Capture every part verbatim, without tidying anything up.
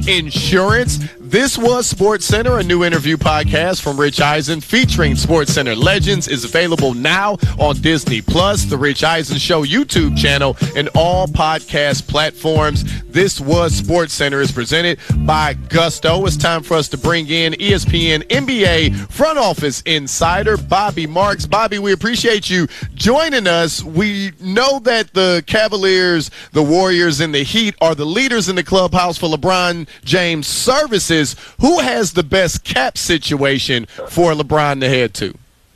insurance. This was SportsCenter, a new interview podcast from Rich Eisen featuring SportsCenter legends, is available now on Disney Plus, the Rich Eisen Show YouTube channel, and all podcast platforms. This was SportsCenter is presented by Gusto. It's time for us to bring in E S P N N B A front office insider Bobby Marks. Bobby, we appreciate you joining us. We know that the Cavaliers, the Warriors, and the Heat are the leaders in the clubhouse for LeBron James services. Who has the best cap situation for LeBron to head to?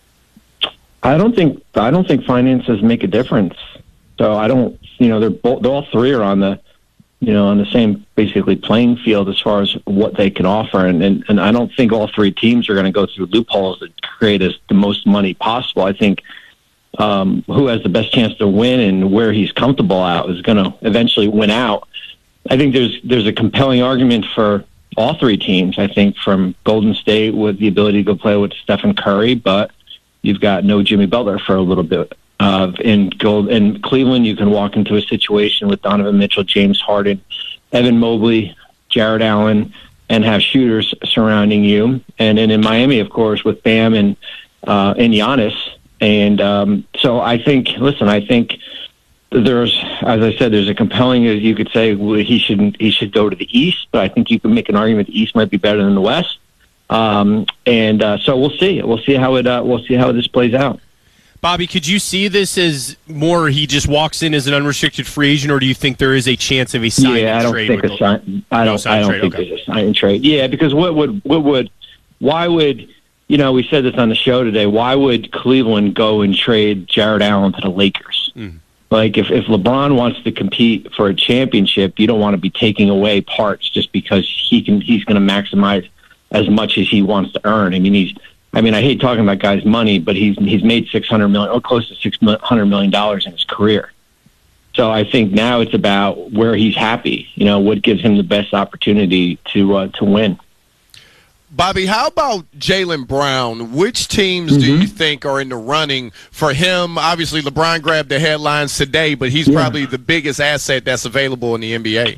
I don't think I don't think finances make a difference. So I don't, you know, they're both, they're all three are on the, you know, on the same basically playing field as far as what they can offer, and and, and I don't think all three teams are going to go through loopholes that create us the most money possible. I think um, who has the best chance to win and where he's comfortable out is going to eventually win out. I think there's there's a compelling argument for all three teams. I think from Golden State with the ability to go play with Stephen Curry, but you've got no Jimmy Butler for a little bit. Uh, in Gold in Cleveland, you can walk into a situation with Donovan Mitchell, James Harden, Evan Mobley, Jared Allen, and have shooters surrounding you. And then in Miami, of course, with Bam and uh, and Giannis. And um, so I think, listen, I think there's, as I said, there's a compelling, as you could say, he shouldn't, he should go to the East, but I think you can make an argument the East might be better than the West. Um, and uh, so we'll see. We'll see how it. Uh, we'll see how this plays out. Bobby, could you see this as more he just walks in as an unrestricted free agent, or do you think there is a chance of a sign yeah, and I trade? don't think a sign. I don't. No, I don't trade, think okay. there's a sign and trade. Yeah, because what would what would why would you know? We said this on the show today. Why would Cleveland go and trade Jared Allen to the Lakers? Mm. Like if if LeBron wants to compete for a championship, you don't want to be taking away parts just because he can. He's going to maximize as much as he wants to earn. I mean, he's. I mean, I hate talking about guys' money, but he's he's made six hundred million or close to six hundred million dollars in his career. So I think now it's about where he's happy. You know, what gives him the best opportunity to uh, to win. Bobby, how about Jaylen Brown? Which teams mm-hmm. do you think are in the running for him? Obviously, LeBron grabbed the headlines today, but he's yeah. probably the biggest asset that's available in the N B A.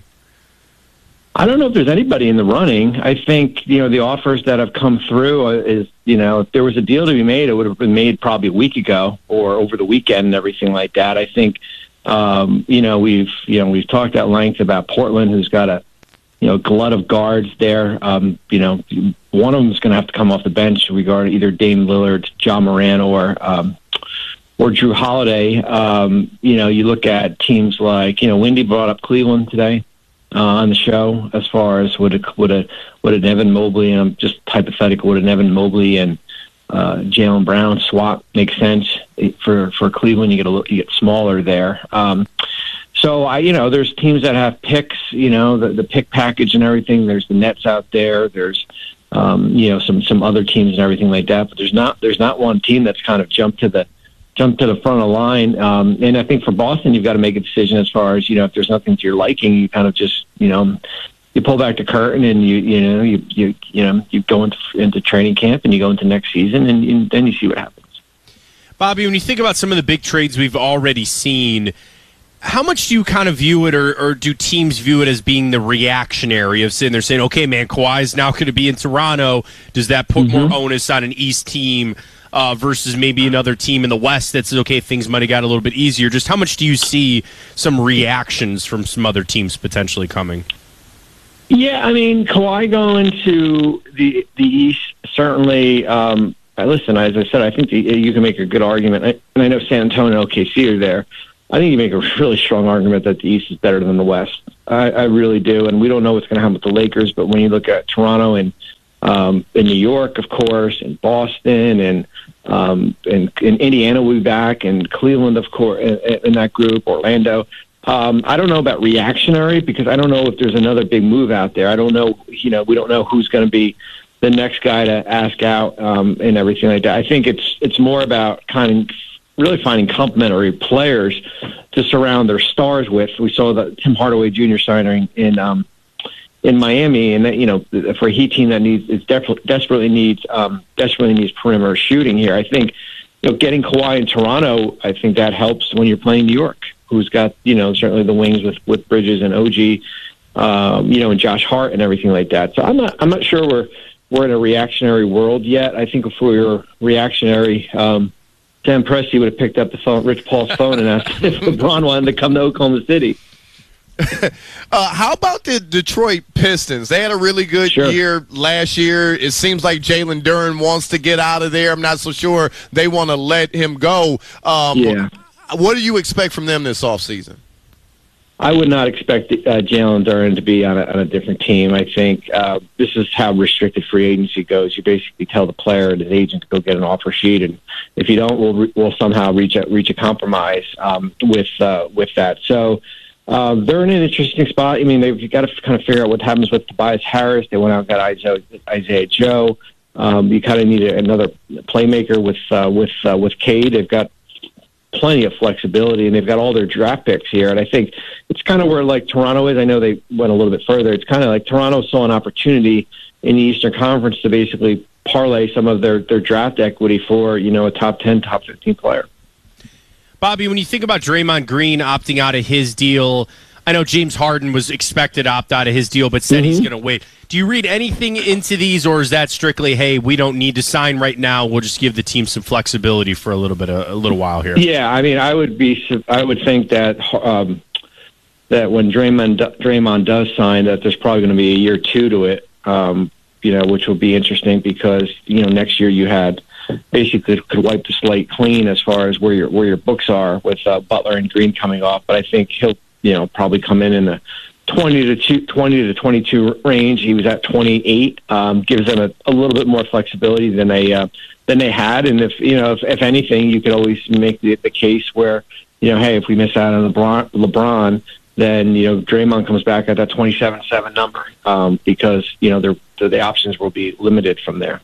I don't know if there's anybody in the running. I think, you know, the offers that have come through is, you know, if there was a deal to be made, it would have been made probably a week ago or over the weekend and everything like that. I think, um, you know, we've, you know, we've talked at length about Portland, who's got a, you know, glut of guards there. Um, you know, one of them is going to have to come off the bench regarding either Dame Lillard, John Moran, or, um, or Drew Holiday. Um, you know, you look at teams like, you know, Wendy brought up Cleveland today. Uh, on the show, as far as would a would a would an Evan Mobley, and I'm just hypothetical, would an Evan Mobley and uh, Jaylen Brown swap make sense for for Cleveland? You get a little, you get smaller there. Um, so I, you know, there's teams that have picks, you know, the the pick package and everything. There's the Nets out there. There's um, you know some some other teams and everything like that. But there's not there's not one team that's kind of jumped to the jump to the front of the line. Um, and I think for Boston, you've got to make a decision as far as, you know, if there's nothing to your liking, you kind of just, you know, you pull back the curtain and you, you know, you, you, you know, you go into, into training camp and you go into next season and, and then you see what happens. Bobby, when you think about some of the big trades we've already seen, how much do you kind of view it, or, or do teams view it as being the reactionary of sitting there saying, okay, man, Kawhi's now going to be in Toronto. Does that put mm-hmm. more onus on an East team Uh, versus maybe another team in the West that says, okay, things might have got a little bit easier? Just how much do you see some reactions from some other teams potentially coming? Yeah, I mean, Kawhi going to the the East, certainly, um, listen, as I said, I think the, you can make a good argument. I, and I know San Antonio and O K C are there. I think you make a really strong argument that the East is better than the West. I, I really do. And we don't know what's going to happen with the Lakers, but when you look at Toronto and Um, in New York, of course, and Boston, and um, and, and Indiana will be back, and Cleveland, of course, in, in that group, Orlando. Um, I don't know about reactionary because I don't know if there's another big move out there. I don't know, you know, we don't know who's going to be the next guy to ask out um, and everything like that. I think it's it's more about kind of really finding complementary players to surround their stars with. We saw the Tim Hardaway Junior signing in. Um, in Miami, and that, you know, for a Heat team that needs, it desperately, desperately needs, um, desperately needs perimeter shooting here. I think, you know, getting Kawhi in Toronto, I think that helps when you're playing New York, who's got, you know, certainly the wings with, with Bridges and O G um, you know, and Josh Hart and everything like that. So I'm not I'm not sure we're we're in a reactionary world yet. I think if we were reactionary, um, Sam Presti would have picked up the phone, Rich Paul's phone, and asked if LeBron wanted to come to Oklahoma City. uh, how about the Detroit Pistons? They had a really good Sure. year last year. It seems like Jalen Duren wants to get out of there. I'm not so sure they want to let him go. Um, Yeah. What do you expect from them this offseason? I would not expect uh, Jalen Duren to be on a, on a different team. I think uh, this is how restricted free agency goes. You basically tell the player and his agent to go get an offer sheet, and if you don't, we'll we'll somehow reach a, reach a compromise um, with uh, with that. So uh, they're in an interesting spot. I mean, they've got to kind of figure out what happens with Tobias Harris. They went out and got Isaiah, Isaiah Joe. Um, you kind of need another playmaker with uh, with uh, with Cade. They've got plenty of flexibility, and they've got all their draft picks here. And I think it's kind of where like Toronto is. I know they went a little bit further. It's kind of like Toronto saw an opportunity in the Eastern Conference to basically parlay some of their, their draft equity for, you know, a top ten, top fifteen player. Bobby, when you think about Draymond Green opting out of his deal, I know James Harden was expected to opt out of his deal, but said mm-hmm. he's going to wait. Do you read anything into these, or is that strictly, hey, we don't need to sign right now, we'll just give the team some flexibility for a little bit, a, a little while here? Yeah, I mean, I would be, I would think that um, that when Draymond Draymond does sign, that there's probably going to be a year or two to it, um, you know, which will be interesting because you know next year you had basically could wipe the slate clean as far as where your where your books are with uh, Butler and Green coming off, but I think he'll you know probably come in in the twenty to twenty-two range. He was at twenty-eight. Um, gives them a, a little bit more flexibility than they uh, than they had. And if you know, if, if anything, you could always make the, the case where you know, hey, if we miss out on LeBron, LeBron, then you know Draymond comes back at that twenty-seven seven number um, because you know the the options will be limited from there.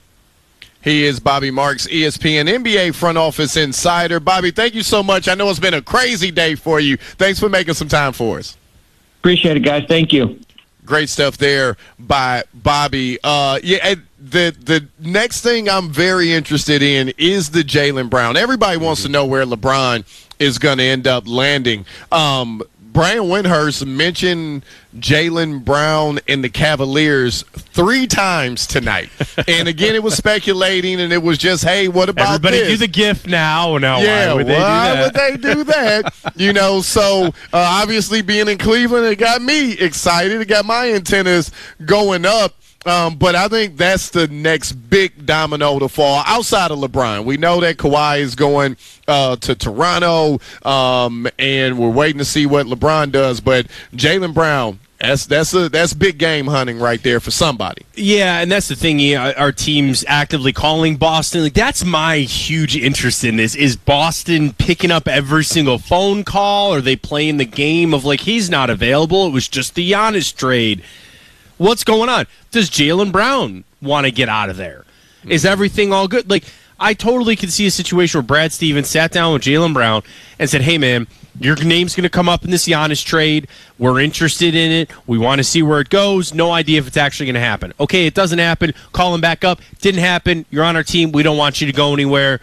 He is Bobby Marks, E S P N N B A front office insider. Bobby, thank you so much. I know it's been a crazy day for you. Thanks for making some time for us. Appreciate it, guys. Thank you. Great stuff there by Bobby. Uh, yeah, the the next thing I'm very interested in is the Jaylen Brown. Everybody wants to know where LeBron is going to end up landing. Um, Brian Windhorst mentioned Jaylen Brown and the Cavaliers three times tonight. And again, it was speculating, and it was just, hey, what about Everybody this? do the GIF now. No, yeah, why would they why do that? would they do that? You know, so uh, obviously being in Cleveland, it got me excited. It got my antennas going up. Um, but I think that's the next big domino to fall outside of LeBron. We know that Kawhi is going uh, to Toronto, um, and we're waiting to see what LeBron does. But Jaylen Brown, that's that's a that's big game hunting right there for somebody. Yeah, and that's the thing. Yeah, our team's actively calling Boston. Like, that's my huge interest in this. Is Boston picking up every single phone call? Are they playing the game of like he's not available? It was just the Giannis trade. What's going on? Does Jaylen Brown want to get out of there? Is everything all good? Like, I totally could see a situation where Brad Stevens sat down with Jaylen Brown and said, hey, man, your name's going to come up in this Giannis trade. We're interested in it. We want to see where it goes. No idea if it's actually going to happen. Okay, it doesn't happen. Call him back up. Didn't happen. You're on our team. We don't want you to go anywhere.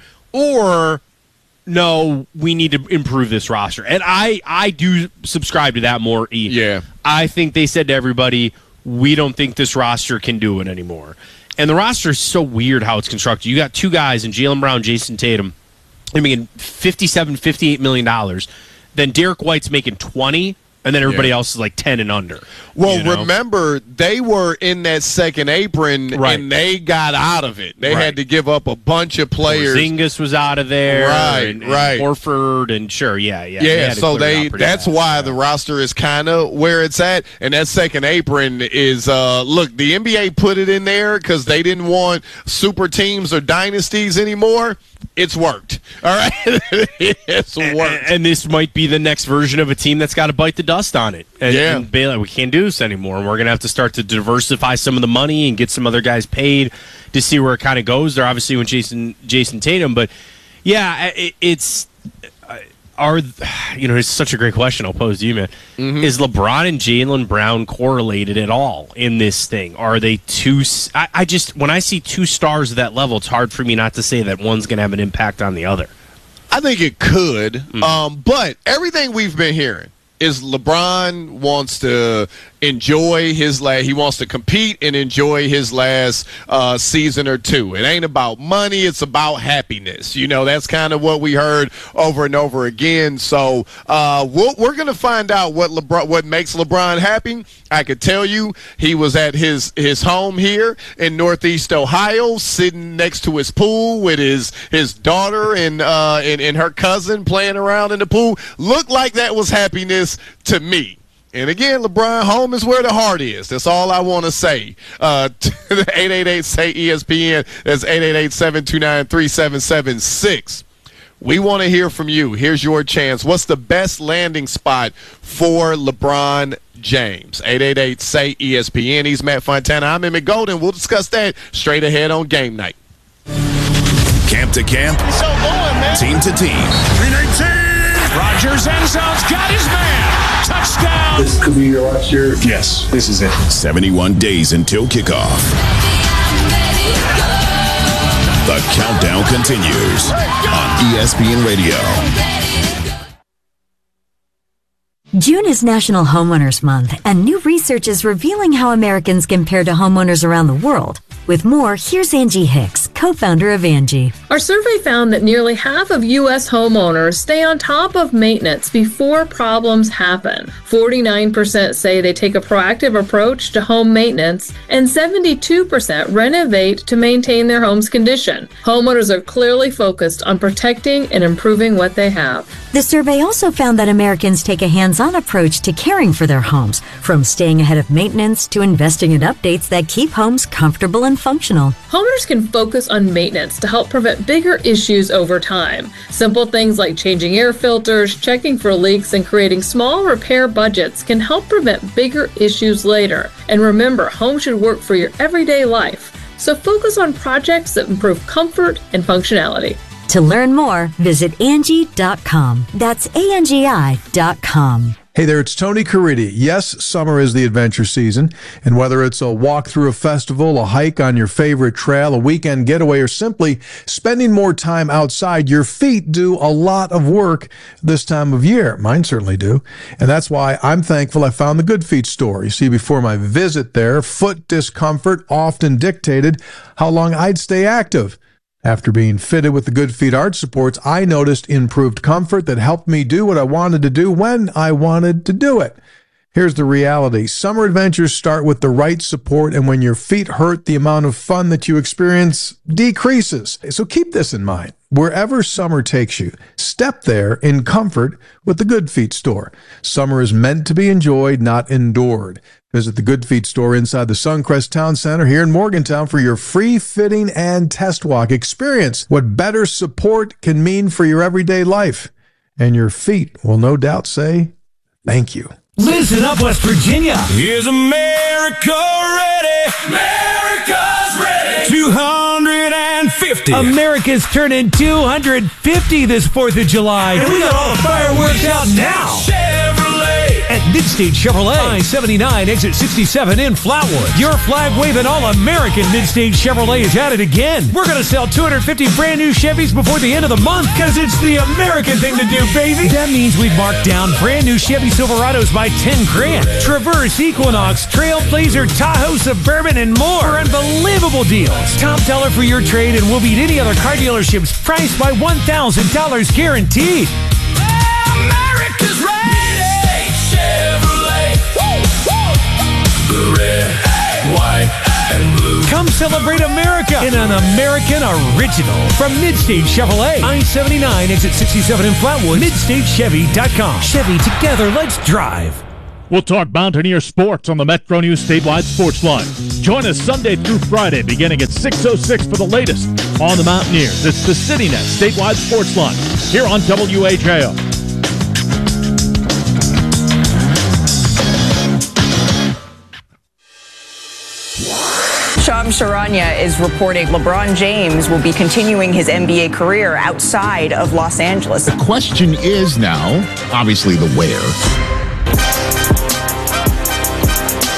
Or, no, we need to improve this roster. And I, I do subscribe to that more, E. Yeah. I think they said to everybody, we don't think this roster can do it anymore. And the roster is so weird how it's constructed. You got two guys in Jaylen Brown, Jason Tatum. They're making fifty-seven, fifty-eight million dollars. Then Derek White's making twenty, and then everybody yeah. else is like ten and under. Well, you know? remember, they were in that second apron, right. and they got out of it. They right. had to give up a bunch of players. Porzingis was out of there. Right, and, and right. Horford, and sure, yeah, yeah. Yeah, so they that's fast, why yeah. the roster is kind of where it's at. And that second apron is, uh, look, the N B A put it in there because they didn't want super teams or dynasties anymore. It's worked. All right? It's worked. And, and this might be the next version of a team that's got to bite the dust on it. And, yeah. and Baylor, we can't do this anymore. And we're going to have to start to diversify some of the money and get some other guys paid to see where it kind of goes. They're obviously with Jason Jason Tatum. But, yeah, it, it's are you know, it's such a great question I'll pose to you, man. Mm-hmm. Is LeBron and Jaylen Brown correlated at all in this thing? Are they two I, I just, when I see two stars at that level, it's hard for me not to say that one's going to have an impact on the other. I think it could, mm. um, but everything we've been hearing is LeBron wants to enjoy his last, he wants to compete and enjoy his last uh, season or two. It ain't about money, it's about happiness. You know, that's kind of what we heard over and over again. So uh, we'll, we're going to find out what LeBron, what makes LeBron happy. I could tell you he was at his, his home here in Northeast Ohio, sitting next to his pool with his, his daughter and, uh, and, and her cousin playing around in the pool. Looked like that was happiness to me. And again, LeBron, home is where the heart is. That's all I want to say. Uh, eight eight eight, S A Y, E S P N. That's eight eight eight, seven two nine, three seven seven six. We want to hear from you. Here's your chance. What's the best landing spot for LeBron James? eight eight eight, S A Y, E S P N. He's Matt Fontana. I'm Emmett Golden. We'll discuss that straight ahead on Game Night. Camp to camp, He's so going, man. team to team. three nineteen. Rodgers end zone's got his man. Touchdown. This could be your last year. Yes, this is it. seventy-one days until kickoff. The countdown continues on E S P N Radio. June is National Homeowners Month, and new research is revealing how Americans compare to homeowners around the world. With more, here's Angie Hicks, co-founder of Angie. Our survey found that nearly half of U S homeowners stay on top of maintenance before problems happen. forty-nine percent say they take a proactive approach to home maintenance, and seventy-two percent renovate to maintain their home's condition. Homeowners are clearly focused on protecting and improving what they have. The survey also found that Americans take a hands-on approach to caring for their homes, from staying ahead of maintenance to investing in updates that keep homes comfortable and functional. Homeowners can focus on maintenance to help prevent bigger issues over time. Simple things like changing air filters, checking for leaks, and creating small repair budgets can help prevent bigger issues later. And remember, home should work for your everyday life. So focus on projects that improve comfort and functionality. To learn more, visit Angie dot com. That's A N G I dot com. Hey there, it's Tony Caridi. Yes, summer is the adventure season, and whether it's a walk through a festival, a hike on your favorite trail, a weekend getaway, or simply spending more time outside, your feet do a lot of work this time of year. Mine certainly do, and that's why I'm thankful I found the Good Feet store. You see, before my visit there, foot discomfort often dictated how long I'd stay active. After being fitted with the Good Feet arch supports, I noticed improved comfort that helped me do what I wanted to do when I wanted to do it. Here's the reality. Summer adventures start with the right support, and when your feet hurt, the amount of fun that you experience decreases. So keep this in mind. Wherever summer takes you, step there in comfort with the Good Feet store. Summer is meant to be enjoyed, not endured. Visit the Good Feet store inside the Suncrest Town Center here in Morgantown for your free fitting and test walk. Experience what better support can mean for your everyday life. And your feet will no doubt say, thank you. Listen up, West Virginia. Is America ready? America's ready. two hundred fifty. America's turning two hundred fifty this fourth of July. And we got all the fireworks out now. Chevrolet. At Midstate Chevrolet, I seventy-nine, exit sixty-seven in Flatwood. Your flag-waving all-American Midstate Chevrolet is at it again. We're going to sell two hundred fifty brand new Chevys before the end of the month because it's the American thing to do, baby. That means we've marked down brand new Chevy Silverados by ten grand. Traverse, Equinox, Trailblazer, Tahoe, Suburban, and more for unbelievable deals. Top dollar for your trade, and we'll beat any other car dealerships priced by one thousand dollars guaranteed. America's ready. Chevrolet. Woo, woo. Red, white, and blue. Come celebrate America in an American original from Midstate Chevrolet. I seventy-nine, exit sixty-seven in Flatwood. Midstate Chevy dot com. Chevy, together, let's drive. We'll talk Mountaineer sports on the Metro News Statewide Sports Line. Join us Sunday through Friday beginning at six oh six for the latest on the Mountaineers. It's the CityNet Statewide Sports Line here on W H A O. Shams Charania is reporting LeBron James will be continuing his N B A career outside of Los Angeles. The question is now, obviously, the where.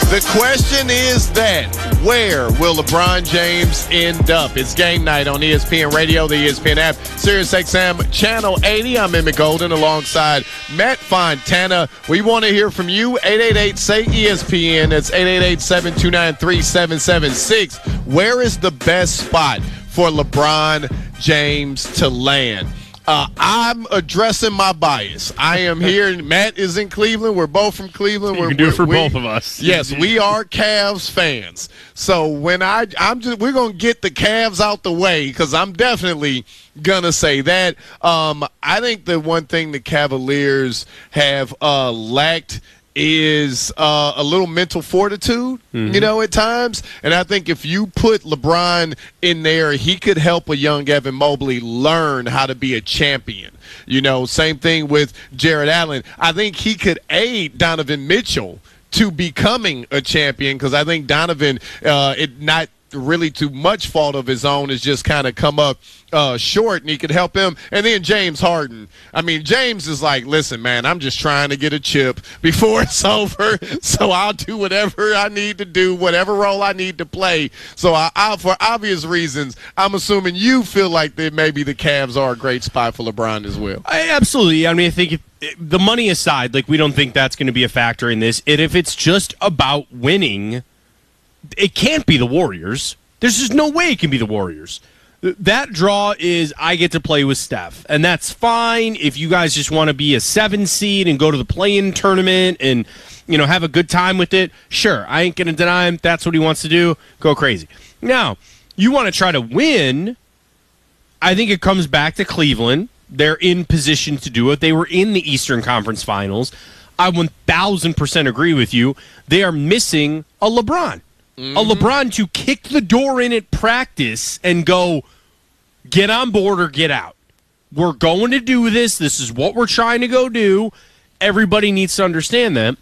The question is that, where will LeBron James end up? It's game night on E S P N Radio, the E S P N app, Sirius X M Channel eighty. I'm Emmett Golden alongside Matt Fontana. We want to hear from you. eight eight eight, S A Y, E S P N. That's eight eight eight, seven two nine, three seven seven six. Where is the best spot for LeBron James to land? Uh, I'm addressing my bias. I am here. Matt is in Cleveland. We're both from Cleveland. You we're, can do it for we, both of us. Yes, we are Cavs fans. So when I, I'm just, we're gonna get the Cavs out the way because I'm definitely gonna say that. Um, I think the one thing the Cavaliers have uh, lacked is uh, a little mental fortitude, mm-hmm. you know, at times. And I think if you put LeBron in there, he could help a young Evan Mobley learn how to be a champion. You know, same thing with Jared Allen. I think he could aid Donovan Mitchell to becoming a champion because I think Donovan, uh, it not really too much fault of his own, is just kind of come up uh, short, and he could help him. And then James Harden. I mean, James is like, listen, man, I'm just trying to get a chip before it's over, so I'll do whatever I need to do, whatever role I need to play. So I, I, for obvious reasons, I'm assuming you feel like that maybe the Cavs are a great spot for LeBron as well. I, absolutely. I mean, I think if, the money aside, like, we don't think that's going to be a factor in this. And if it's just about winning, it can't be the Warriors. There's just no way it can be the Warriors. That draw is I get to play with Steph, and that's fine if you guys just want to be a seven seed and go to the play-in tournament and, you know, have a good time with it. Sure, I ain't going to deny him. That's what he wants to do. Go crazy. Now, you want to try to win, I think it comes back to Cleveland. They're in position to do it. They were in the Eastern Conference Finals. I one thousand percent agree with you. They are missing a LeBron. Mm-hmm. A LeBron to kick the door in at practice and go, get on board or get out. We're going to do this. This is what we're trying to go do. Everybody needs to understand that.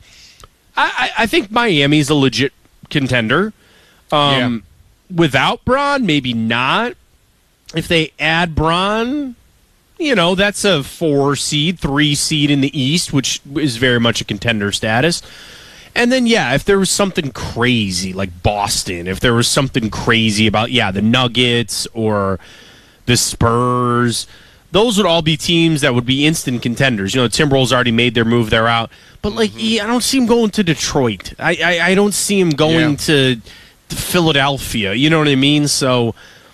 I, I, I think Miami's a legit contender. Um, yeah. Without Bron, maybe not. If they add Bron, you know, that's a four seed, three seed in the East, which is very much a contender status. And then, yeah, if there was something crazy like Boston, if there was something crazy about, yeah, the Nuggets or the Spurs, those would all be teams that would be instant contenders. You know, the Timberwolves already made their move. They're out. But, like, mm-hmm. I don't see him going to Detroit. I, I, I don't see him going yeah. to, to Philadelphia. You know what I mean? So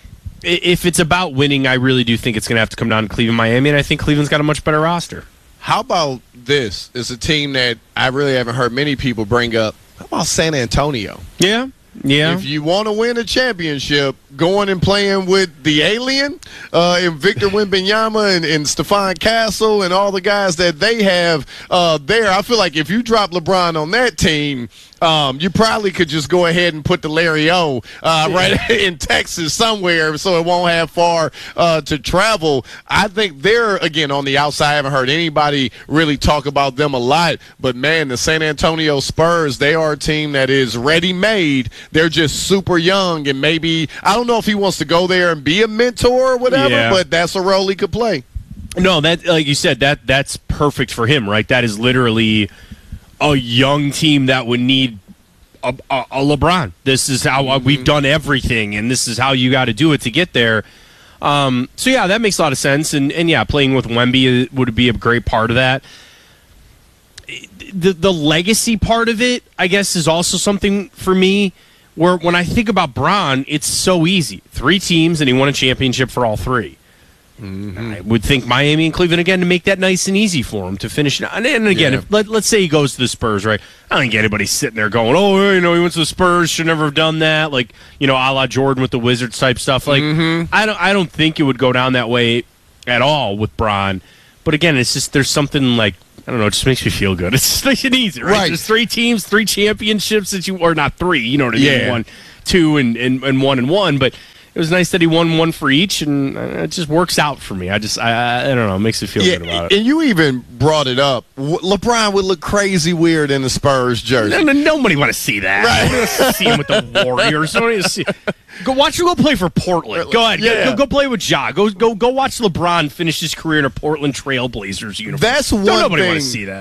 if it's about winning, I really do think it's going to have to come down to Cleveland, Miami, and I think Cleveland's got a much better roster. How about this? It's a team that I really haven't heard many people bring up. How about San Antonio? Yeah, yeah. If you want to win a championship, going and playing with the alien uh, and Victor Wembanyama and, and Stephon Castle and all the guys that they have uh, there, I feel like if you drop LeBron on that team, Um, you probably could just go ahead and put the Larry O uh, right in Texas somewhere so it won't have far uh, to travel. I think they're, again, on the outside. I haven't heard anybody really talk about them a lot. But, man, the San Antonio Spurs, they are a team that is ready-made. They're just super young. And maybe – I don't know if he wants to go there and be a mentor or whatever, yeah. but that's a role he could play. No, that like you said, that that's perfect for him, right? That is literally – a young team that would need a, a, a LeBron. This is how uh, we've done everything, and this is how you got to do it to get there. Um, so, yeah, that makes a lot of sense. And, and yeah, playing with Wemby would be a great part of that. The, the legacy part of it, I guess, is also something for me where when I think about Bron, it's so easy. Three teams, and he won a championship for all three. Mm-hmm. I would think Miami and Cleveland again to make that nice and easy for him to finish. And, and again, yeah. if, let, let's say he goes to the Spurs, right? I don't think anybody's sitting there going, "Oh, you know, he went to the Spurs, should never have done that." Like, you know, a la Jordan with the Wizards type stuff. Like, mm-hmm. I don't, I don't think it would go down that way at all with Bron. But again, it's just there's something like I don't know. It just makes me feel good. It's just nice and easy, right? right. There's three teams, three championships that you, or not three. You know what I mean? Yeah. One, two, and, and and one and one, but. It was nice that he won one for each, and it just works out for me. I just, I, I don't know, it makes me feel yeah, good about it. And you even brought it up. LeBron would look crazy weird in the Spurs jersey. No, no, nobody want to see that. Right. Nobody wants to see him with the Warriors. Nobody wants to see. Go watch him go play for Portland. Go ahead. Yeah. Go, go play with Ja. Go, go, go watch LeBron finish his career in a Portland Trailblazers uniform. That's one Don't nobody thing. want to see that.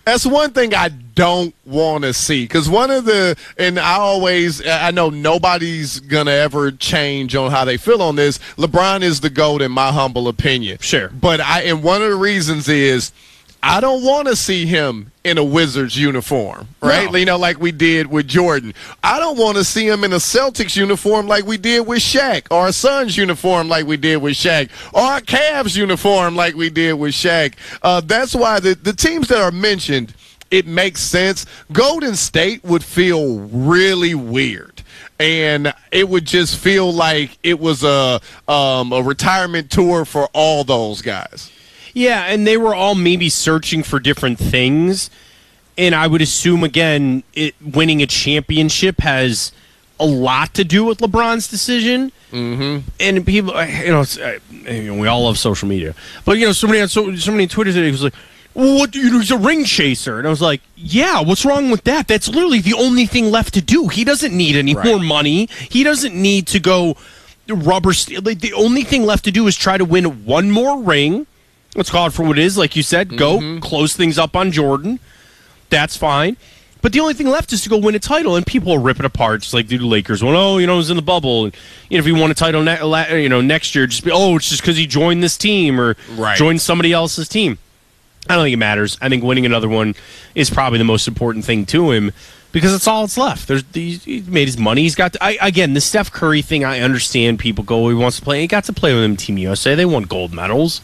That's one thing I don't want to see, because one of the, and I always, I know nobody's going to ever change on how they feel on this. LeBron is the GOAT in my humble opinion. Sure. But I, and one of the reasons is I don't want to see him in a Wizards uniform, right? No. You know, like we did with Jordan. I don't want to see him in a Celtics uniform like we did with Shaq, or a Suns uniform like we did with Shaq, or a Cavs uniform like we did with Shaq. Uh, that's why the, the teams that are mentioned, it makes sense. Golden State would feel really weird, and it would just feel like it was a um, a retirement tour for all those guys. Yeah, and they were all maybe searching for different things, and I would assume, again, it, winning a championship has a lot to do with LeBron's decision. Mm-hmm. And people, you know, it's, uh, you know, we all love social media, but you know, somebody on so, somebody on Twitter today was like, well, "What? You know, he's a ring chaser," and I was like, "Yeah, what's wrong with that? That's literally the only thing left to do. He doesn't need any right. more money. He doesn't need to go rubber. St- like, the only thing left to do is try to win one more ring." Let's call it for what it is. Like you said, go mm-hmm. close things up on Jordan. That's fine. But the only thing left is to go win a title, and people will rip it apart, just like the Lakers. Well, oh, you know, it was in the bubble. And, you know, if he won a title ne- you know, next year, just be, oh, it's just because he joined this team or right. joined somebody else's team. I don't think it matters. I think winning another one is probably the most important thing to him, because it's all that's left. There's He made his money. He's got to, I, again, the Steph Curry thing, I understand people go, oh, he wants to play. He got to play with him, Team U S A. They won gold medals.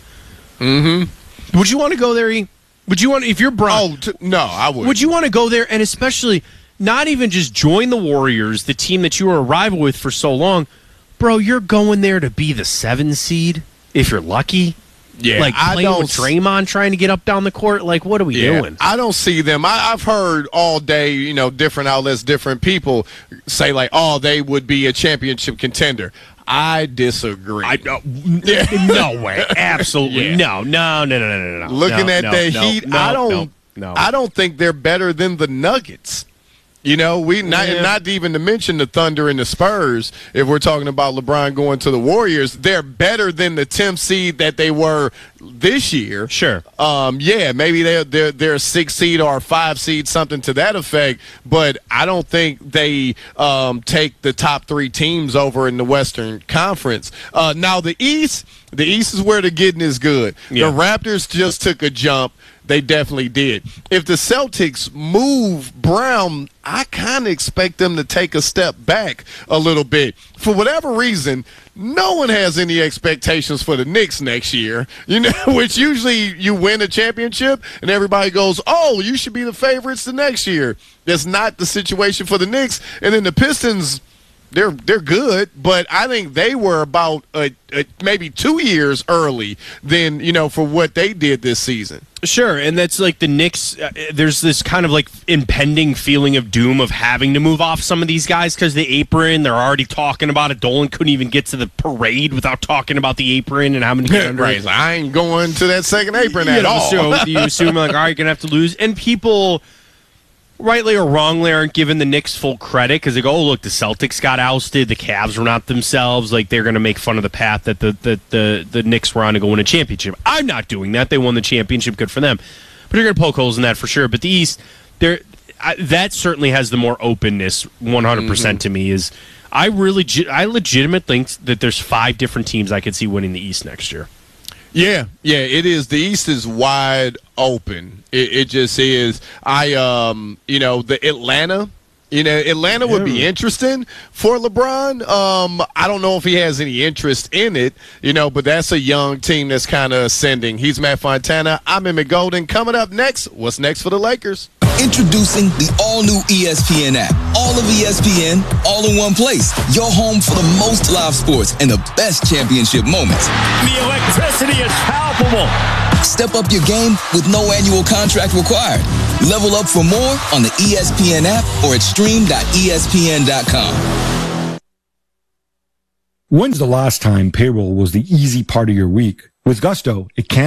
Mm-hmm. Would you want to go there? E? Would you want, if you're Bron? Oh, t- no, I would. Would you want to go there, and especially not even just join the Warriors, the team that you were a rival with for so long, bro? You're going there to be the seven seed if you're lucky. Yeah, like I playing don't, with Draymond, trying to get up down the court. Like, what are we yeah, doing? I don't see them. I, I've heard all day, you know, different outlets, different people say like, oh, they would be a championship contender. I disagree. I, uh, no way. Absolutely. Yeah. No, no, no, no, no, no. Looking no, at no, the no, Heat, no, I don't no, no. I don't think they're better than the Nuggets. You know, we not yeah. not even to mention the Thunder and the Spurs. If we're talking about LeBron going to the Warriors, they're better than the tenth seed that they were this year. Sure. Um, yeah, maybe they're they're they're a six seed or a five seed, something to that effect. But I don't think they um, take the top three teams over in the Western Conference. Uh, now the East, the East is where the getting is good. Yeah. The Raptors just took a jump. They definitely did. If the Celtics move Brown, I kind of expect them to take a step back a little bit. For whatever reason, no one has any expectations for the Knicks next year, you know, which usually you win a championship and everybody goes, oh, you should be the favorites the next year. That's not the situation for the Knicks. And then the Pistons, they're they're good, but I think they were about a, a, maybe two years early than, you know, for what they did this season. Sure, and that's like the Knicks. Uh, there's this kind of like impending feeling of doom of having to move off some of these guys because the apron. They're already talking about it. Dolan couldn't even get to the parade without talking about the apron and how many. Right, I ain't going to that second apron you at know, all. So you assume like, all right, gonna have to lose, and people, rightly or wrongly, aren't giving the Knicks full credit because they go, oh, look, the Celtics got ousted. The Cavs were not themselves. Like, they're going to make fun of the path that the, the, the, the Knicks were on to go win a championship. I'm not doing that. They won the championship. Good for them. But you're going to poke holes in that for sure. But the East, there, that certainly has the more openness, one hundred percent mm-hmm. to me, is I really, I legitimately think that there's five different teams I could see winning the East next year. Yeah, yeah, it is. The East is wide open. It, it just is. I, um, you know, the Atlanta, you know, Atlanta would be interesting for LeBron. Um, I don't know if he has any interest in it, you know, but that's a young team that's kind of ascending. He's Matt Fontana. I'm Emmett Golden. Coming up next, what's next for the Lakers? Introducing the all-new E S P N app. All of E S P N, all in one place. Your home for the most live sports and the best championship moments. The electricity is palpable. Step up your game with no annual contract required. Level up for more on the E S P N app or at stream dot E S P N dot com. When's the last time payroll was the easy part of your week? With Gusto, it can be.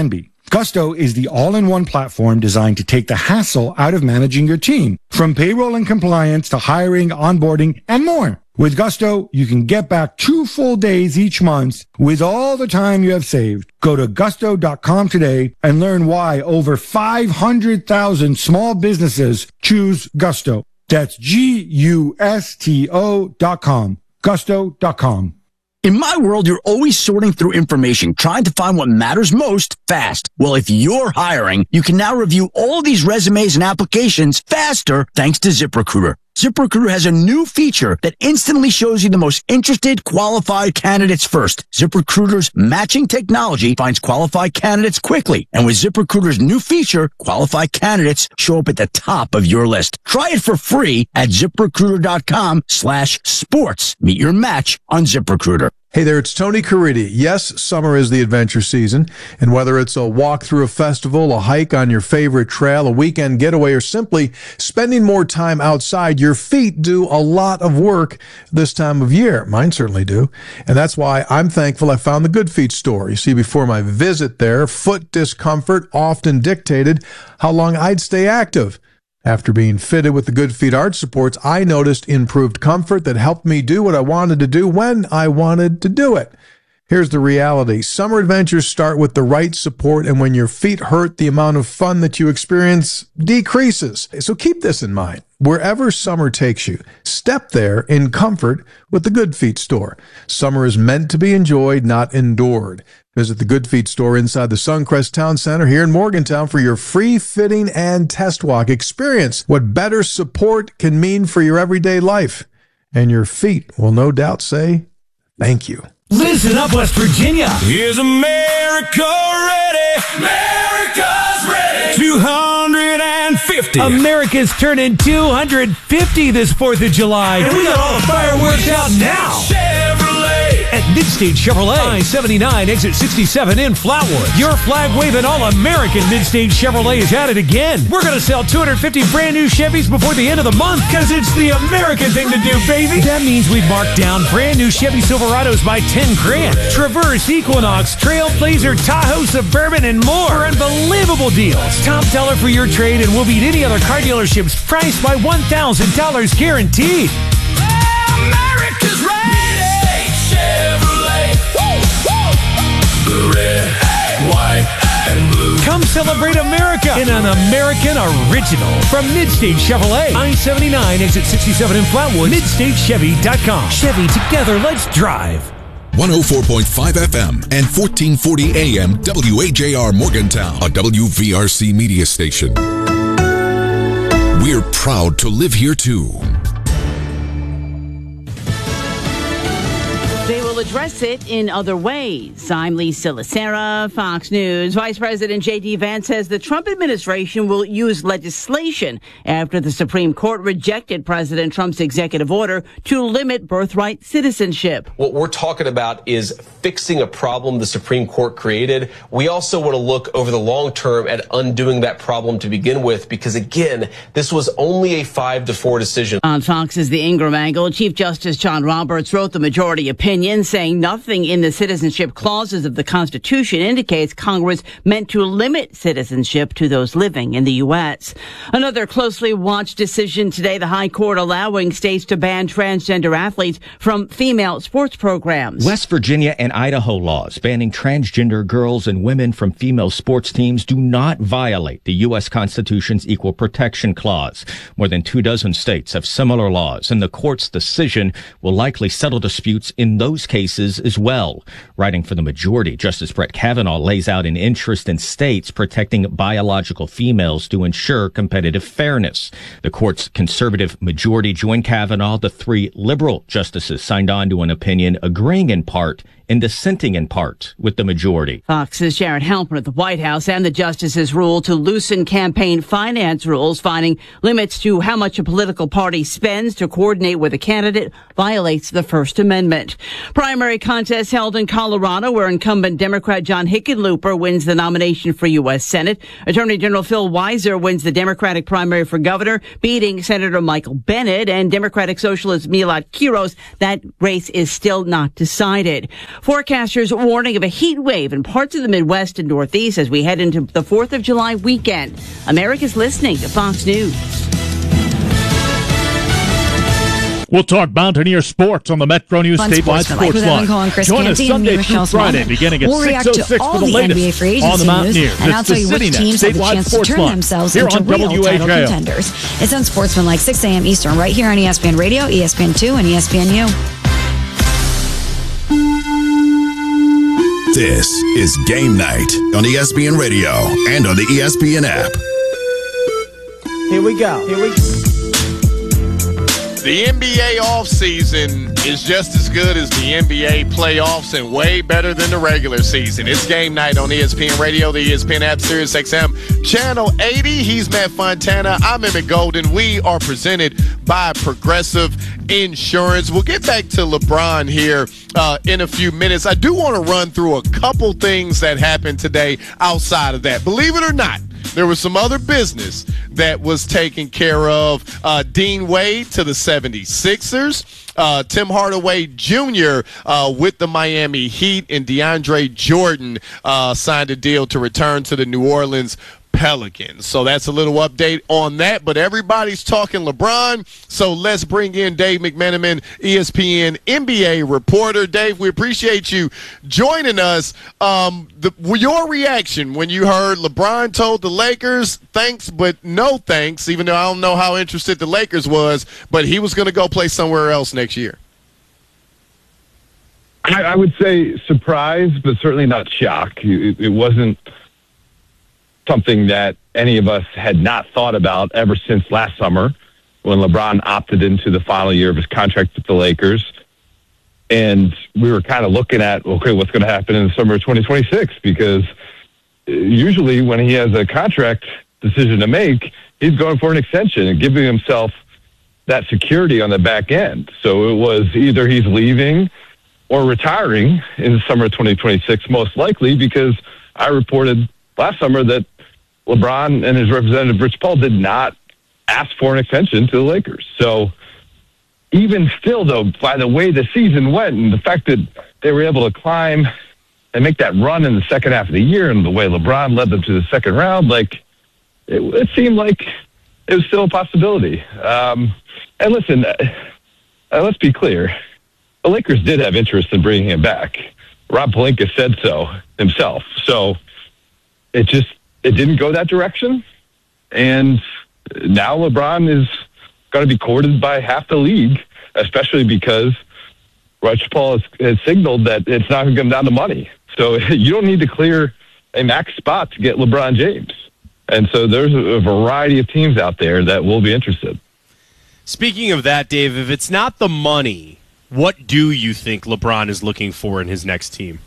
Gusto is the all-in-one platform designed to take the hassle out of managing your team, from payroll and compliance to hiring, onboarding, and more. With Gusto, you can get back two full days each month with all the time you have saved. Go to gusto dot com today and learn why over five hundred thousand small businesses choose Gusto. That's G U S T O dot com. gusto dot com. In my world, you're always sorting through information, trying to find what matters most fast. Well, if you're hiring, you can now review all these resumes and applications faster thanks to ZipRecruiter. ZipRecruiter has a new feature that instantly shows you the most interested, qualified candidates first. ZipRecruiter's matching technology finds qualified candidates quickly. And with ZipRecruiter's new feature, qualified candidates show up at the top of your list. Try it for free at ZipRecruiter.com slash sports. Meet your match on ZipRecruiter. Hey there, it's Tony Caridi. Yes, summer is the adventure season, and whether it's a walk through a festival, a hike on your favorite trail, a weekend getaway, or simply spending more time outside, your feet do a lot of work this time of year. Mine certainly do, and that's why I'm thankful I found the Good Feet store. You see, before my visit there, foot discomfort often dictated how long I'd stay active. After being fitted with the Good Feet arch supports, I noticed improved comfort that helped me do what I wanted to do when I wanted to do it. Here's the reality. Summer adventures start with the right support, and when your feet hurt, the amount of fun that you experience decreases. So keep this in mind. Wherever summer takes you, step there in comfort with the Good Feet store. Summer is meant to be enjoyed, not endured. Visit the Good Feet store inside the Suncrest Town Center here in Morgantown for your free fitting and test walk. Experience what better support can mean for your everyday life. And your feet will no doubt say, thank you. Listen up, West Virginia. Is America ready? America's ready. two hundred fifty. America's turning two hundred fifty this fourth of July. And we got all the fireworks out now. Chevrolet. At Midstate Chevrolet, I seventy-nine, exit sixty-seven in Flatwood. Your flag-waving all-American Midstate Chevrolet is at it again. We're going to sell two hundred fifty brand new Chevys before the end of the month because it's the American thing to do, baby. That means we've marked down brand new Chevy Silverados by ten grand. Traverse, Equinox, Trailblazer, Tahoe, Suburban, and more. For unbelievable deals. Top dollar for your trade and we'll beat any other car dealership's price by one thousand dollars guaranteed. America's ready. Chevrolet. Woo, woo. The red, white, and blue. Come celebrate America in an American original from Midstate Chevrolet. I seventy-nine, exit sixty-seven in Flatwood. Midstate Chevy dot com. Chevy, together, let's drive. one oh four point five F M and fourteen forty A M W A J R Morgantown, a W V R C media station. We're proud to live here too. They will address it in other ways. I'm Lisa Lacera, Fox News. Vice President J D. Vance says the Trump administration will use legislation after the Supreme Court rejected President Trump's executive order to limit birthright citizenship. What we're talking about is fixing a problem the Supreme Court created. We also want to look over the long term at undoing that problem to begin with, because, again, this was only a five to four decision. On Fox's The Ingram Angle, Chief Justice John Roberts wrote the majority opinion, saying nothing in the citizenship clauses of the Constitution indicates Congress meant to limit citizenship to those living in the U S. Another closely watched decision today, the High Court allowing states to ban transgender athletes from female sports programs. West Virginia and Idaho laws banning transgender girls and women from female sports teams do not violate the U S Constitution's Equal Protection Clause. More than two dozen states have similar laws, and the court's decision will likely settle disputes in those cases as well. Writing for the majority, Justice Brett Kavanaugh lays out an interest in states protecting biological females to ensure competitive fairness. The court's conservative majority joined Kavanaugh. The three liberal justices signed on to an opinion agreeing in part and dissenting in part with the majority. Fox's Jared Halpern at the White House and the justices ruled to loosen campaign finance rules, finding limits to how much a political party spends to coordinate with a candidate violates the First Amendment. Primary contest held in Colorado, where incumbent Democrat John Hickenlooper wins the nomination for U S Senate. Attorney General Phil Weiser wins the Democratic primary for governor, beating Senator Michael Bennet and Democratic Socialist Milad Quiros. That race is still not decided. Forecasters warning of a heat wave in parts of the Midwest and Northeast as we head into the fourth of July weekend. America's listening to Fox News. We'll talk Mountaineer sports on the Metro News Fun Statewide Sports Sports Line. Join us Sunday through Friday, beginning at we'll six oh six for the latest on the Mountaineers. And I'll tell you which teams have the chance to turn themselves into real title contenders. It's Unsportsmanlike, six a.m. Eastern, right here on E S P N Radio, E S P N two, and E S P N U. This is Game Night on E S P N Radio and on the E S P N app. Here we go. Here we go. The N B A offseason is just as good as the N B A playoffs and way better than the regular season. It's Game Night on E S P N Radio, the E S P N app, Sirius X M, Channel eighty. He's Matt Fontana. I'm Emmett Golden. We are presented by Progressive Insurance. We'll get back to LeBron here uh, in a few minutes. I do want to run through a couple things that happened today outside of that. Believe it or not, there was some other business that was taken care of. Uh, Dean Wade to the seventy-sixers. Uh, Tim Hardaway Junior Uh, with the Miami Heat, and DeAndre Jordan uh, signed a deal to return to the New Orleans Pelicans. So that's a little update on that, but everybody's talking LeBron, so let's bring in Dave McMenamin, E S P N N B A reporter. Dave, we appreciate you joining us. Um, the, your reaction when you heard LeBron told the Lakers, thanks, but no thanks, even though I don't know how interested the Lakers was, but he was going to go play somewhere else next year. I, I would say surprised, but certainly not shocked. It, it wasn't something that any of us had not thought about ever since last summer when LeBron opted into the final year of his contract with the Lakers. And we were kind of looking at, okay, what's going to happen in the summer of twenty twenty-six? Because usually when he has a contract decision to make, he's going for an extension and giving himself that security on the back end. So it was either he's leaving or retiring in the summer of twenty twenty-six, most likely, because I reported last summer that LeBron and his representative, Rich Paul, did not ask for an extension to the Lakers. So even still, though, by the way the season went and the fact that they were able to climb and make that run in the second half of the year and the way LeBron led them to the second round, like it, it seemed like it was still a possibility. Um, and listen, uh, let's be clear. The Lakers did have interest in bringing him back. Rob Pelinka said so himself. So it just, it didn't go that direction. And now LeBron is going to be courted by half the league, especially because Rich Paul has, has signaled that it's not going to come down to money. So you don't need to clear a max spot to get LeBron James. And so there's a variety of teams out there that will be interested. Speaking of that, Dave, if it's not the money, what do you think LeBron is looking for in his next team?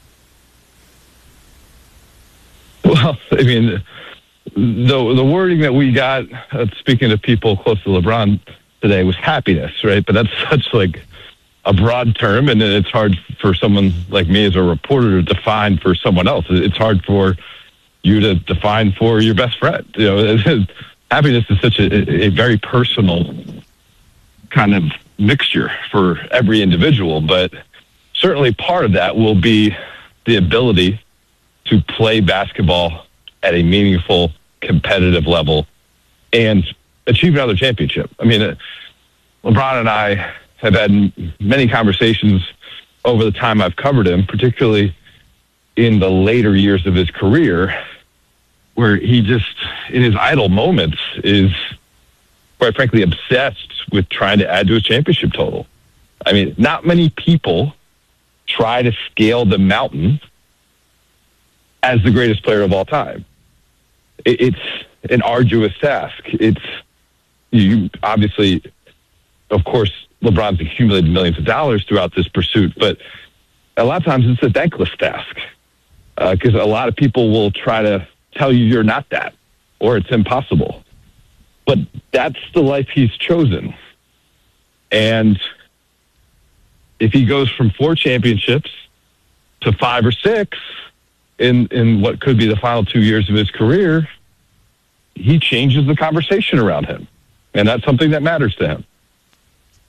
Well, I mean, the the wording that we got, uh, speaking to people close to LeBron today, was happiness, right? But that's such like a broad term, and it's hard for someone like me as a reporter to define for someone else. It's hard for you to define for your best friend. You know, happiness is such a, a very personal kind of mixture for every individual, but certainly part of that will be the ability to play basketball at a meaningful, competitive level and achieve another championship. I mean, uh, LeBron and I have had many conversations over the time I've covered him, particularly in the later years of his career, where he just, in his idle moments, is quite frankly obsessed with trying to add to his championship total. I mean, not many people try to scale the mountain as the greatest player of all time. It's an arduous task. It's, you obviously, of course, LeBron's accumulated millions of dollars throughout this pursuit, but a lot of times it's a thankless task because uh, a lot of people will try to tell you you're not that or it's impossible. But that's the life he's chosen. And if he goes from four championships to five or six in, in what could be the final two years of his career, he changes the conversation around him. And that's something that matters to him.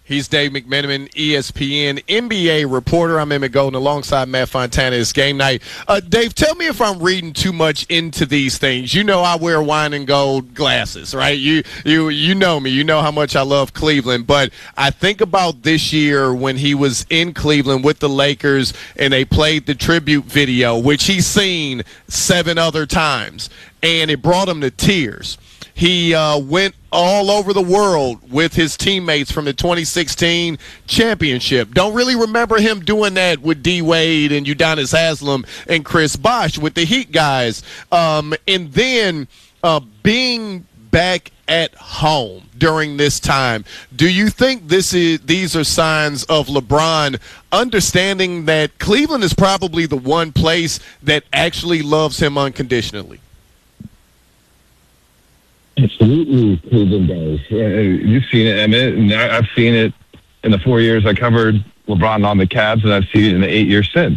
He's Dave McMenamin, E S P N N B A reporter. I'm Emmett Golden alongside Matt Fontana. It's game night. Uh, Dave, tell me if I'm reading too much into these things. You know I wear wine and gold glasses, right? You you you know me. You know how much I love Cleveland. But I think about this year when he was in Cleveland with the Lakers and they played the tribute video, which he's seen seven other times, and it brought him to tears. He uh, went all over the world with his teammates from the twenty sixteen championship. Don't really remember him doing that with D. Wade and Udonis Haslem and Chris Bosh with the Heat guys. Um, and then uh, being back at home during this time, do you think this is these are signs of LeBron understanding that Cleveland is probably the one place that actually loves him unconditionally? Absolutely, Cleveland does. Uh, you've seen it, Emmett, and I, I've seen it in the four years I covered LeBron on the Cavs, and I've seen it in the eight years since.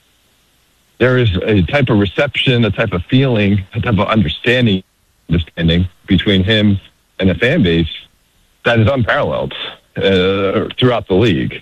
There is a type of reception, a type of feeling, a type of understanding, understanding between him and the fan base that is unparalleled uh, throughout the league.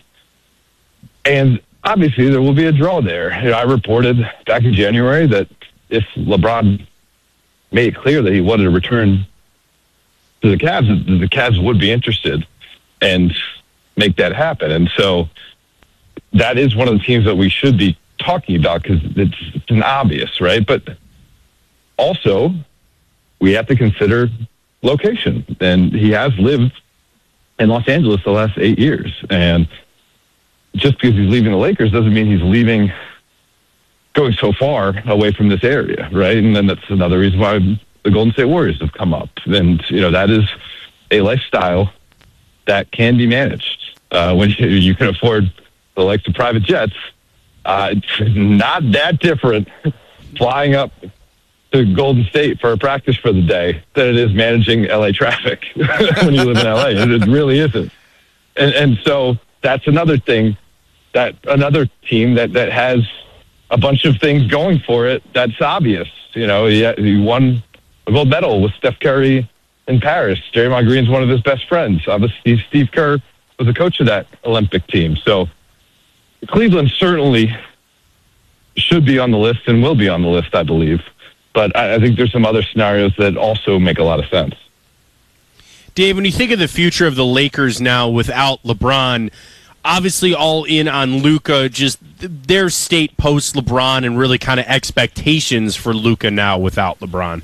And obviously, there will be a draw there. You know, I reported back in January that if LeBron made it clear that he wanted to return to the Cavs, the Cavs would be interested and make that happen. And so that is one of the teams that we should be talking about because it's, it's an obvious, right? But also, we have to consider location. And he has lived in Los Angeles the last eight years. And just because he's leaving the Lakers doesn't mean he's leaving, going so far away from this area, right? And then that's another reason why the Golden State Warriors have come up. And, you know, that is a lifestyle that can be managed. Uh, when you, you can afford the likes of private jets, uh, it's not that different flying up to Golden State for a practice for the day than it is managing L A traffic when you live in L A. It really isn't. And, and so that's another thing, that another team that, that has a bunch of things going for it that's obvious. You know, he, he won a gold medal with Steph Curry in Paris. Draymond Green's one of his best friends. Obviously, Steve Kerr was the coach of that Olympic team. So Cleveland certainly should be on the list and will be on the list, I believe. But I, I think there's some other scenarios that also make a lot of sense. Dave, when you think of the future of the Lakers now without LeBron, obviously all in on Luka, just their state post LeBron and really kind of expectations for Luka now without LeBron.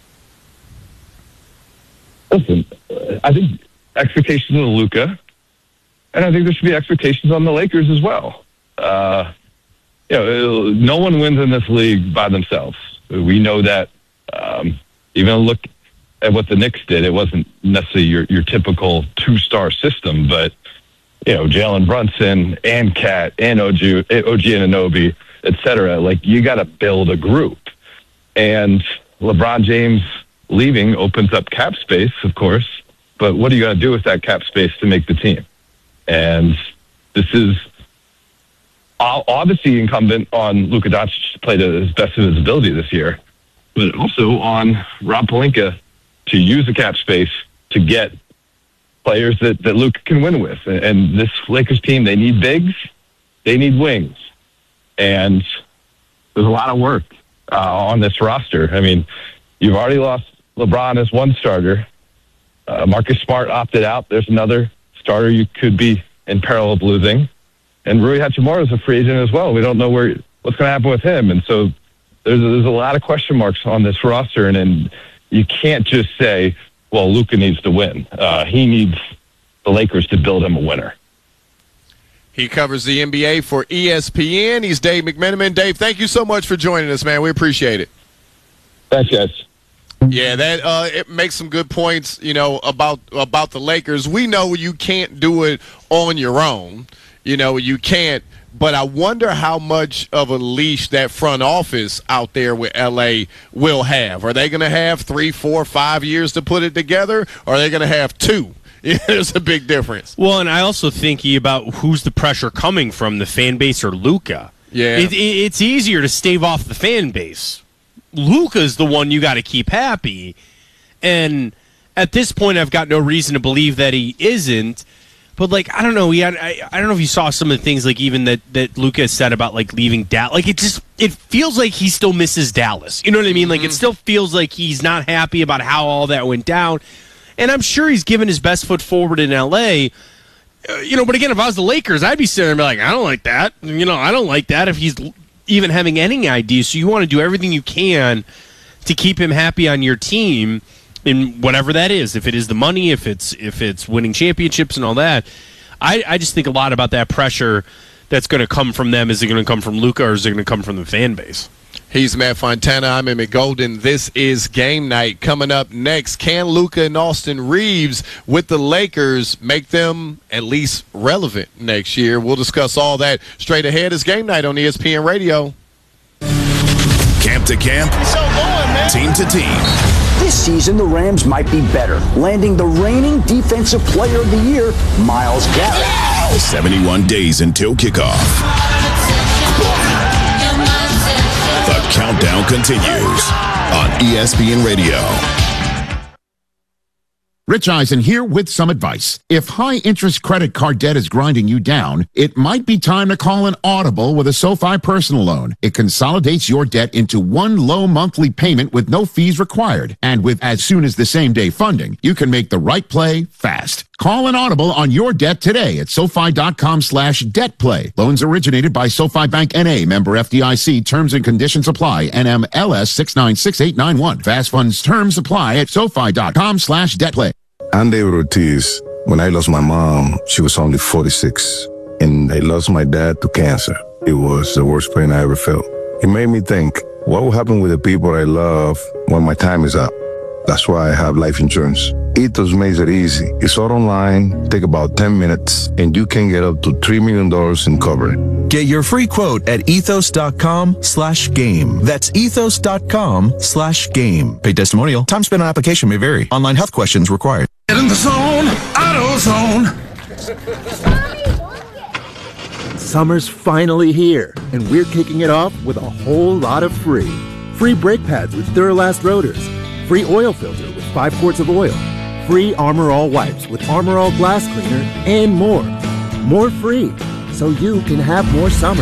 Listen, I think expectations on Luka, and I think there should be expectations on the Lakers as well. Uh, you know, no one wins in this league by themselves. We know that. Um, even look at what the Knicks did. It wasn't necessarily your, your typical two-star system, but you know, Jalen Brunson and Cat and O G, O G Anunoby, et cetera. Like, you got to build a group. And LeBron James leaving opens up cap space, of course, but what are you going to do with that cap space to make the team? And this is obviously incumbent on Luka Doncic to play to his best of his ability this year, but also on Rob Pelinka to use the cap space to get players that, that Luka can win with. And this Lakers team, they need bigs, they need wings. And there's a lot of work uh, on this roster. I mean, you've already lost LeBron as one starter. Uh, Marcus Smart opted out. There's another starter you could be in peril of losing. And Rui Hachimura is a free agent as well. We don't know where what's going to happen with him. And so there's, there's a lot of question marks on this roster. And, and you can't just say, well, Luka needs to win. Uh, he needs the Lakers to build him a winner. He covers the N B A for E S P N. He's Dave McMenamin. Dave, thank you so much for joining us, man. We appreciate it. Thanks, guys. Yeah, that uh, it makes some good points, you know, about about the Lakers. We know you can't do it on your own. You know, you can't. But I wonder how much of a leash that front office out there with L A will have. Are they going to have three, four, five years to put it together? Or are they going to have two? There's a big difference. Well, and I also think about who's the pressure coming from, the fan base or Luka. Yeah. It, it, it's easier to stave off the fan base. Luka's the one you got to keep happy. And at this point, I've got no reason to believe that he isn't. But, like, I don't know. He had, I, I don't know if you saw some of the things, like, even that, that Luka said about, like, leaving Dallas. Like, it just, it feels like he still misses Dallas. You know what I mean? Like, it still feels like he's not happy about how all that went down. And I'm sure he's given his best foot forward in L A. Uh, you know, but again, if I was the Lakers, I'd be sitting there and be like, I don't like that. You know, I don't like that if he's even having any ideas. So you want to do everything you can to keep him happy on your team. In whatever that is, if it is the money, if it's if it's winning championships and all that, I, I just think a lot about that pressure that's going to come from them. Is it going to come from Luka or is it going to come from the fan base? He's Matt Fontana. I'm Emmett Golden. This is Game Night. Coming up next, can Luka and Austin Reeves with the Lakers make them at least relevant next year? We'll discuss all that straight ahead. It's Game Night on E S P N Radio. Camp to camp, So going, man. team to team. This season, the Rams might be better, landing the reigning Defensive Player of the Year, Myles Garrett. seventy-one days until kickoff. The countdown continues on E S P N Radio. Rich Eisen here with some advice. If high-interest credit card debt is grinding you down, it might be time to call an audible with a SoFi personal loan. It consolidates your debt into one low monthly payment with no fees required. And with as soon as the same-day funding, you can make the right play fast. Call an audible on your debt today at SoFi.com slash debt play. Loans originated by SoFi Bank N A, member F D I C. Terms and conditions apply. N M L S six nine six eight nine one. Fast funds terms apply at SoFi.com slash debt play. I'm David Ortiz. When I lost my mom, she was only forty-six. And I lost my dad to cancer. It was the worst pain I ever felt. It made me think, what will happen with the people I love when my time is up? That's why I have life insurance. Ethos makes it easy. It's all online, take about ten minutes, and you can get up to three million dollars in coverage. Get your free quote at ethos.com slash game. That's ethos.com slash game. Paid testimonial. Time spent on application may vary. Online health questions required. Get in the zone, AutoZone. Summer's finally here, and we're kicking it off with a whole lot of free. Free brake pads with Duralast rotors. Free oil filter with five quarts of oil. Free Armor All wipes with Armor All glass cleaner, and more. More free, so you can have more summer.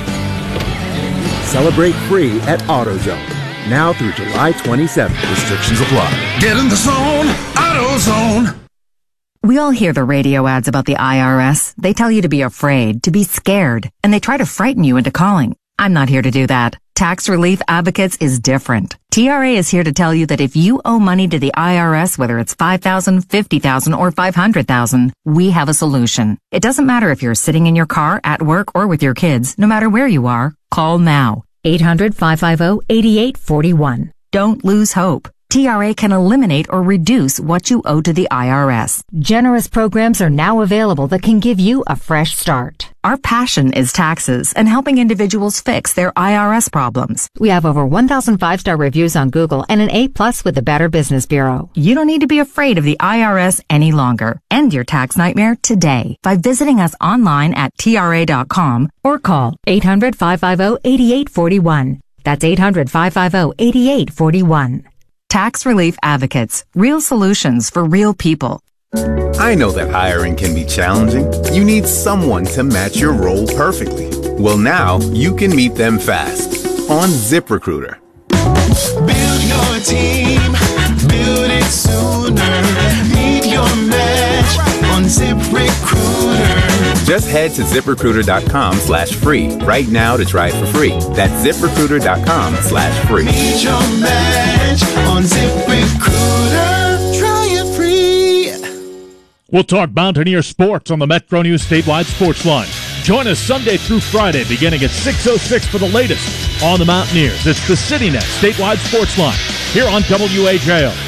Celebrate free at AutoZone. Now through July twenty-seventh. Restrictions apply. Get in the zone, AutoZone. We all hear the radio ads about the I R S. They tell you to be afraid, to be scared, and they try to frighten you into calling. I'm not here to do that. Tax Relief Advocates is different. T R A is here to tell you that if you owe money to the I R S, whether it's five thousand dollars, fifty thousand dollars, or five hundred thousand dollars, we have a solution. It doesn't matter if you're sitting in your car, at work, or with your kids. No matter where you are, call now. eight hundred, five five zero, eight eight four one. Don't lose hope. T R A can eliminate or reduce what you owe to the I R S. Generous programs are now available that can give you a fresh start. Our passion is taxes and helping individuals fix their I R S problems. We have over one thousand five-star reviews on Google and an A plus with the Better Business Bureau. You don't need to be afraid of the I R S any longer. End your tax nightmare today by visiting us online at T R A dot com or call eight hundred, five five zero, eight eight four one. That's eight hundred, five five zero, eight eight four one. Tax Relief Advocates. Real solutions for real people. I know that hiring can be challenging. You need someone to match your role perfectly. Well, now you can meet them fast on ZipRecruiter. Build your team, build it sooner. Meet your match on ZipRecruiter. Just head to ZipRecruiter.com slash free right now to try it for free. That's ZipRecruiter.com slash free. Meet your match on ZipRecruiter. Try it free. We'll talk Mountaineer sports on the Metro News Statewide Sports Line. Join us Sunday through Friday beginning at six oh six for the latest on the Mountaineers. It's the CityNet Statewide Sports Line here on W A J O.